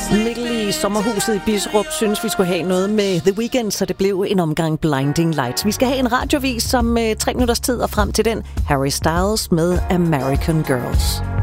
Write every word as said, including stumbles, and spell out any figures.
Mikkel i sommerhuset i Bisserup synes, vi skulle have noget med The Weeknd, så det blev en omgang Blinding Lights. Vi skal have en radiovis som uh, tre minutters tid, og frem til den Harry Styles med American Girls.